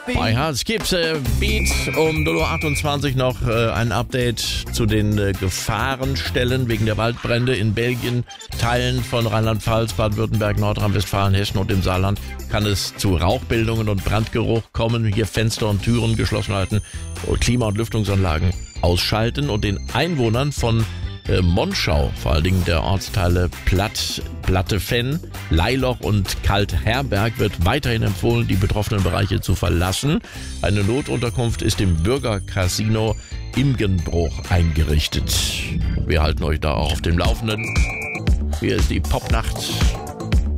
Bei Hardskips Beat um 0:28 Uhr noch ein Update zu den Gefahrenstellen wegen der Waldbrände in Belgien, Teilen von Rheinland-Pfalz, Baden-Württemberg, Nordrhein-Westfalen, Hessen und dem Saarland kann es zu Rauchbildungen und Brandgeruch kommen. Hier Fenster und Türen geschlossen halten, Klima- und Lüftungsanlagen ausschalten und den Einwohnern von Monschau, vor allen Dingen der Ortsteile Plattefenn, Leiloch und Kaltherberg, wird weiterhin empfohlen, die betroffenen Bereiche zu verlassen. Eine Notunterkunft ist im Bürgercasino Imgenbruch eingerichtet. Wir halten euch da auch auf dem Laufenden. Hier ist die Popnacht.